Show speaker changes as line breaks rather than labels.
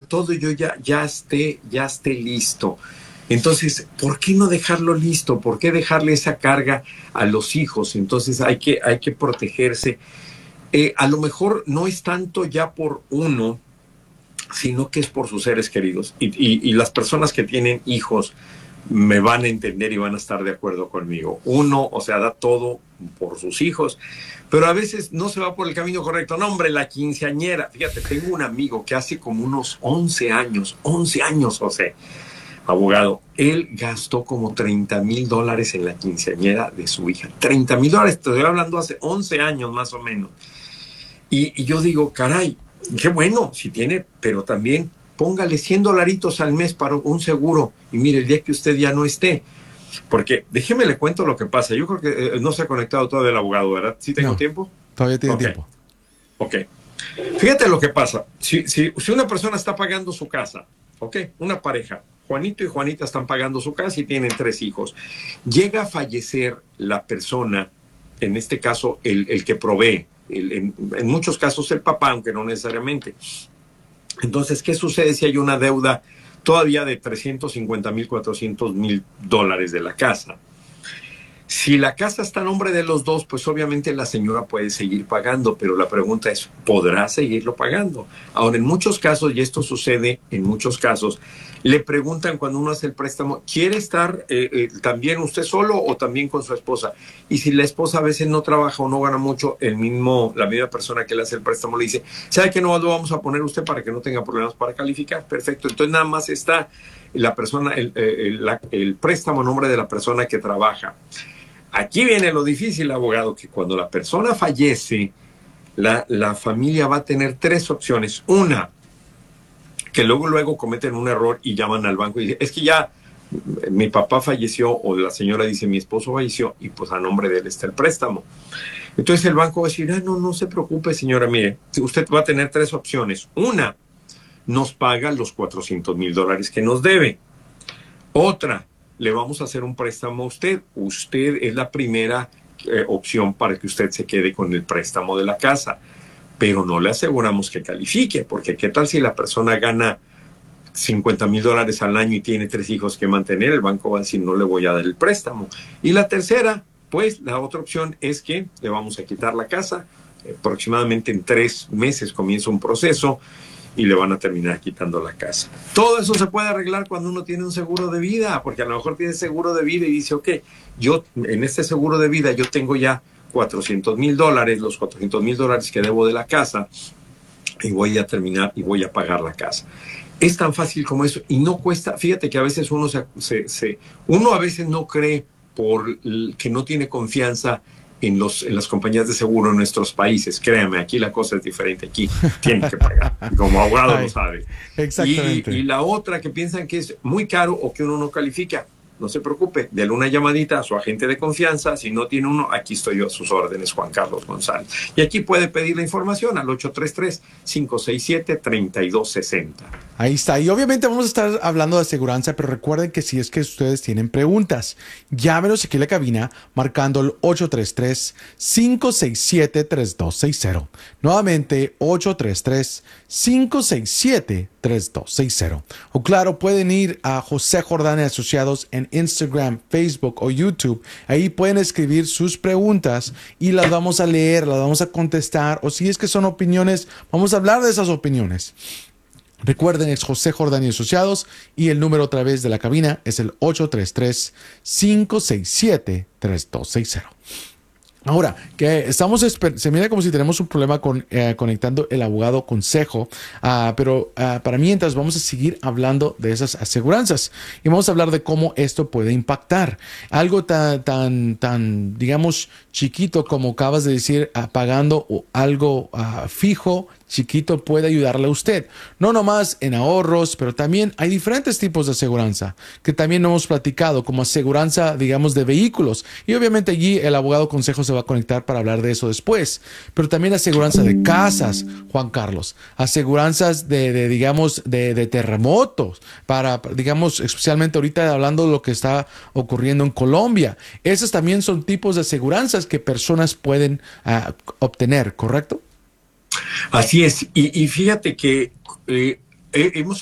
todo yo ya esté listo. Entonces, ¿por qué no dejarlo listo? ¿Por qué dejarle esa carga a los hijos? Entonces hay que protegerse. A lo mejor no es tanto ya por uno, sino que es por sus seres queridos. Y las personas que tienen hijos me van a entender y van a estar de acuerdo conmigo. Uno, o sea, da todo por sus hijos, pero a veces no se va por el camino correcto. No, hombre, la quinceañera. Fíjate, tengo un amigo que hace como unos 11 años, José, abogado, él gastó como $30,000 en la quinceañera de su hija. $30,000, te estoy hablando hace 11 años más o menos. Y yo digo, caray, qué bueno si tiene, pero también póngale $100 al mes para un seguro. Y mire, el día que usted ya no esté. Porque déjeme le cuento lo que pasa. Yo creo que no se ha conectado todavía el abogado, ¿verdad? ¿Sí tengo tiempo?
Todavía tiene tiempo.
Ok. Fíjate lo que pasa. Si una persona está pagando su casa, ok, una pareja, Juanito y Juanita están pagando su casa y tienen 3 hijos. Llega a fallecer la persona, en este caso el que provee, en muchos casos el papá, aunque no necesariamente. Entonces, ¿qué sucede si hay una deuda todavía de $350,000, $400,000 de la casa? Si la casa está a nombre de los dos, pues obviamente la señora puede seguir pagando, pero la pregunta es, ¿podrá seguirlo pagando? Ahora, en muchos casos, y esto sucede en muchos casos, le preguntan cuando uno hace el préstamo, ¿quiere estar también usted solo o también con su esposa? Y si la esposa a veces no trabaja o no gana mucho, la misma persona que le hace el préstamo le dice, ¿sabe que no lo vamos a poner usted para que no tenga problemas para calificar? Perfecto, entonces nada más está la persona, el préstamo a nombre de la persona que trabaja. Aquí viene lo difícil, abogado, que cuando la persona fallece, la familia va a tener 3 opciones. Una, que luego cometen un error y llaman al banco y dicen, es que ya mi papá falleció, o la señora dice, mi esposo falleció, y pues a nombre de él está el préstamo. Entonces el banco va a decir, no se preocupe, señora, mire, usted va a tener 3 opciones. Una, nos paga los $400,000 que nos debe. Otra, le vamos a hacer un préstamo a usted. Usted es la primera opción para que usted se quede con el préstamo de la casa, pero no le aseguramos que califique, porque ¿qué tal si la persona gana $50,000 al año y tiene 3 hijos que mantener? El banco va a decir, no le voy a dar el préstamo. Y la tercera, pues la otra opción es que le vamos a quitar la casa. Aproximadamente en 3 meses comienza un proceso y le van a terminar quitando la casa. Todo eso se puede arreglar cuando uno tiene un seguro de vida, porque a lo mejor tiene seguro de vida y dice, ok, yo en este seguro de vida yo tengo ya $400,000, los $400,000 que debo de la casa, y voy a terminar y voy a pagar la casa. Es tan fácil como eso y no cuesta. Fíjate que a veces uno uno a veces no cree que no tiene confianza en las compañías de seguro en nuestros países. Créame, aquí la cosa es diferente. Aquí tienen que pagar. Como abogado lo sabe.
Exactamente.
Y la otra, que piensan que es muy caro o que uno no califica. No se preocupe, dale una llamadita a su agente de confianza. Si no tiene uno, aquí estoy yo a sus órdenes, Juan Carlos González. Y aquí puede pedir la información al 833-567-3260.
Ahí está. Y obviamente vamos a estar hablando de aseguranza, pero recuerden que si es que ustedes tienen preguntas, llámenos aquí a la cabina marcando el 833-567-3260. Nuevamente, 833-567-3260. O claro, pueden ir a José Jordán y Asociados en Instagram, Facebook o YouTube. Ahí pueden escribir sus preguntas y las vamos a leer, las vamos a contestar. O si es que son opiniones, vamos a hablar de esas opiniones. Recuerden, es José Jordán y Asociados y el número otra vez de la cabina es el 833-567-3260. Ahora, que se mira como si tenemos un problema conectando el abogado Consejo, pero para mientras vamos a seguir hablando de esas aseguranzas y vamos a hablar de cómo esto puede impactar. Algo tan digamos, chiquito como acabas de decir, pagando algo fijo, chiquito, puede ayudarle a usted. No nomás en ahorros, pero también hay diferentes tipos de aseguranza que también hemos platicado, como aseguranza, digamos, de vehículos. Y obviamente allí el abogado Consejo se va a conectar para hablar de eso después. Pero también aseguranza de casas, Juan Carlos. Aseguranzas de terremotos, digamos, especialmente ahorita hablando de lo que está ocurriendo en Colombia. Esos también son tipos de aseguranzas que personas pueden obtener, ¿correcto?
Así es, y fíjate que hemos